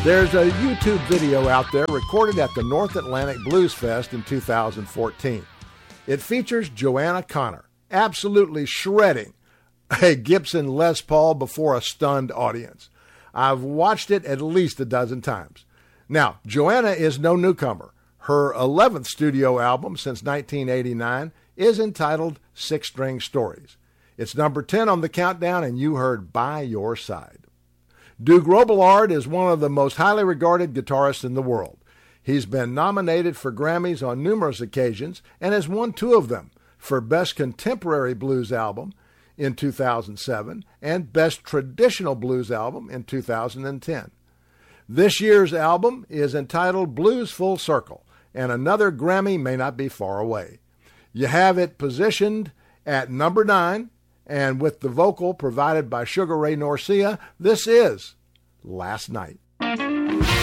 There's a YouTube video out there recorded at the North Atlantic Blues Fest in 2014. It features Joanna Connor absolutely shredding a Gibson Les Paul before a stunned audience. I've watched it at least a dozen times. Now, Joanna is no newcomer. Her 11th studio album since 1989 is entitled Six String Stories. It's number 10 on the countdown, and you heard By Your Side. Duke Robillard is one of the most highly regarded guitarists in the world. He's been nominated for Grammys on numerous occasions and has won 2 of them for Best Contemporary Blues Album in 2007 and Best Traditional Blues Album in 2010. This year's album is entitled Blues Full Circle, and another Grammy may not be far away. You have it positioned at number 9, and with the vocal provided by Sugar Ray Norcia, this is Last Night.